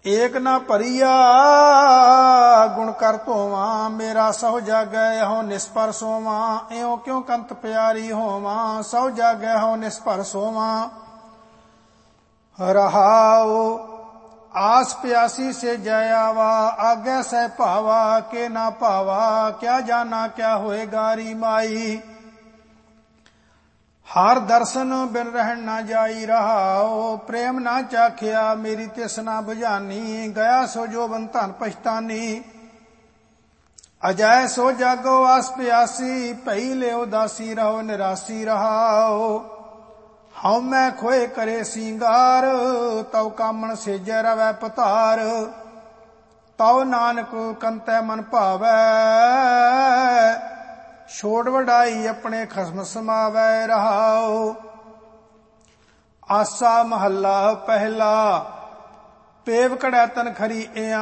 ਏਕ ਨਾ ਭਰੀਆ ਗੁਣ ਕਰ ਧੋਵਾਂ, ਮੇਰਾ ਸਹੁ ਜਾਗੈ ਇਹੋ ਨਿਸਪਰ ਸੋਵਾਂ। ਇਉਂ ਕਿਉਂ ਕੰਤ ਪਿਆਰੀ ਹੋਵਾਂ, ਸਹੁ ਜਾਗੈ ਇਹੋ ਨਿਸਪਰ ਸੋਵਾਂ। ਰਹਾਉ ਆਸ ਪਿਆਸੀ ਸੇ ਜੈ ਆਵਾ, ਆਗੈ ਸਹਿ ਭਾਵਾ ਕੇ ਨਾ ਭਾਵਾ। ਕਿਆ ਜਾਨਾ ਕਿਆ ਹੋਏ ਗਾਰੀ ਮਾਈ, ਹਰ ਦਰਸ਼ਨ ਬਿਨ ਰਹਿਣ ਨਾ ਜਾਈ। ਰਹਾਉ ਪ੍ਰੇਮ ਨਾ ਚਾਖਿਆ ਮੇਰੀ ਤਿਸ ਨਾ ਬੁਝਾਨੀ, ਗਿਆ ਸੋ ਜੋਬਨ ਧਨ ਪਛਤਾਨੀ। ਅਜੈ ਸੋ ਜਾਗੋ ਆਸ ਪਿਆਸੀ, ਭਈ ਲਿਓ ਦਾਸੀ ਰਹੋ ਨਿਰਾਸੀ। ਰਹਾਉ ਹਉ ਮੈਂ ਖੋਏ ਕਰੇ ਸਿੰਗਾਰ, ਤਉ ਕਾਮਣ ਸੇਜੈ ਰਵੈ ਪਤਾਰ। ਤਉ ਨਾਨਕ ਕੰਤੈ ਮਨ ਭਾਵੈ, ਛੋੜ ਵਡਾਈ ਆਪਣੇ ਖਸਮ ਸਮਾਵੈ। ਰਹਾਉ ਆਸਾ ਮਹੱਲਾ ਪਹਿਲਾ, ਪੇਵ ਕੜੈ ਤਨ ਖਰੀ